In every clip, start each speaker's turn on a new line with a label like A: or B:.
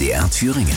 A: MDR Thüringen.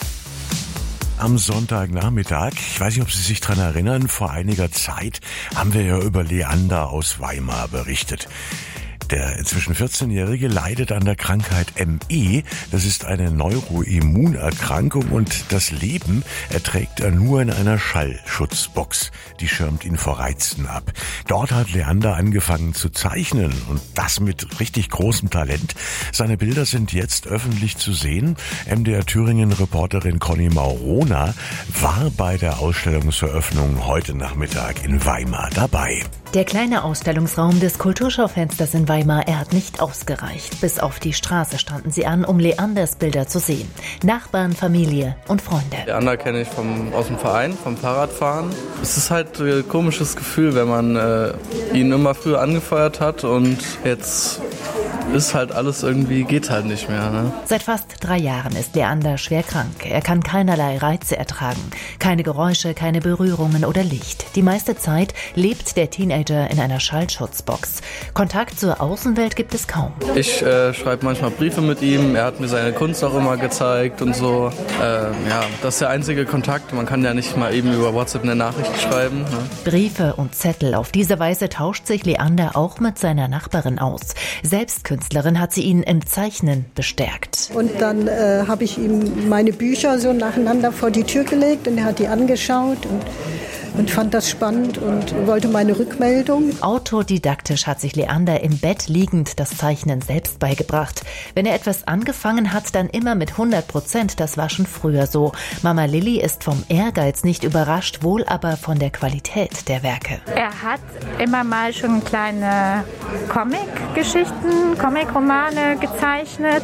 B: Am Sonntagnachmittag, ich weiß nicht, ob Sie sich daran erinnern, vor einiger Zeit haben wir ja über Leander aus Weimar berichtet. Der inzwischen 14-Jährige leidet an der Krankheit ME. Das ist eine Neuroimmunerkrankung und das Leben erträgt er nur in einer Schallschutzbox. Die schirmt ihn vor Reizen ab. Dort hat Leander angefangen zu zeichnen und das mit richtig großem Talent. Seine Bilder sind jetzt öffentlich zu sehen. MDR Thüringen-Reporterin Conny Maurona war bei der Ausstellungseröffnung heute Nachmittag in Weimar dabei.
C: Der kleine Ausstellungsraum des Kulturschaufensters in Weimar, er hat nicht ausgereicht. Bis auf die Straße standen sie an, um Leanders Bilder zu sehen. Nachbarn, Familie und Freunde.
D: Leander kenne ich aus dem Verein, vom Fahrradfahren. Es ist halt ein komisches Gefühl, wenn man ihn immer früher angefeuert hat und jetzt ist halt alles irgendwie, geht halt nicht mehr. Ne?
C: Seit fast 3 Jahren ist Leander schwer krank. Er kann keinerlei Reize ertragen. Keine Geräusche, keine Berührungen oder Licht. Die meiste Zeit lebt der Teenager in einer Schallschutzbox. Kontakt zur Außenwelt gibt es kaum.
D: Ich schreibe manchmal Briefe mit ihm. Er hat mir seine Kunst auch immer gezeigt und so. Das ist der einzige Kontakt. Man kann ja nicht mal eben über WhatsApp eine Nachricht schreiben. Ne?
C: Briefe und Zettel. Auf diese Weise tauscht sich Leander auch mit seiner Nachbarin aus. Selbstkünstlerin hat sie ihn im Zeichnen bestärkt.
E: Und dann habe ich ihm meine Bücher so nacheinander vor die Tür gelegt und er hat die angeschaut und fand das spannend und wollte meine Rückmeldung.
C: Autodidaktisch hat sich Leander im Bett liegend das Zeichnen selbst beigebracht. Wenn er etwas angefangen hat, dann immer mit 100%. Das war schon früher so. Mama Lilly ist vom Ehrgeiz nicht überrascht, wohl aber von der Qualität der Werke.
F: Er hat immer mal schon kleine Comic-Geschichten, Comic-Romane gezeichnet,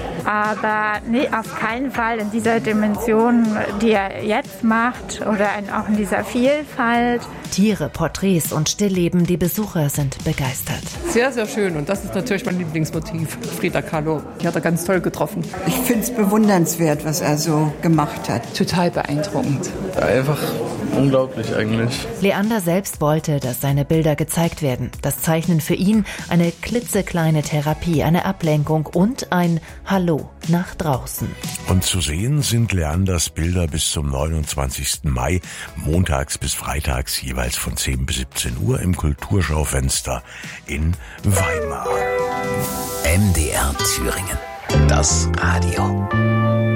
F: aber nee, auf keinen Fall in dieser Dimension, die er jetzt macht oder auch in dieser Vielfalt.
C: Tiere, Porträts und Stillleben, die Besucher sind begeistert.
G: Sehr, sehr schön und das ist natürlich mein Lieblingsmotiv. Frida Kahlo, die hat er ganz toll getroffen.
H: Ich finde es bewundernswert, was er so gemacht hat.
G: Total beeindruckend.
D: Einfach unglaublich eigentlich.
C: Leander selbst wollte, dass seine Bilder gezeigt werden. Das Zeichnen für ihn eine klitzekleine Therapie, eine Ablenkung und ein Hallo nach draußen.
B: Und zu sehen sind Leanders Bilder bis zum 29. Mai, montags bis freitags jeweils von 10 bis 17 Uhr im Kulturschaufenster in Weimar.
A: MDR Thüringen. Das Radio.